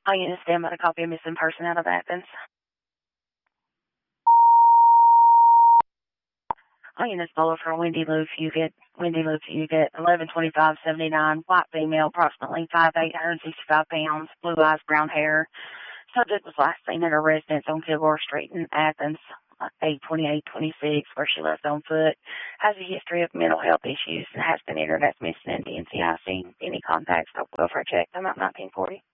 I need to stand by a copy of missing person out of Athens. I need to follow for Wendy Lou Fugit. Wendy Lou Fugit, 112579, white female, approximately 5'8", 165 pounds, blue eyes, brown hair. Subject was last seen at her residence on Kilgore Street in Athens, 8/28/26, where she left on foot. Has a history of mental health issues and has been entered as missing in the NCIC. Any contacts, I'll go for a check. I'm out 1940.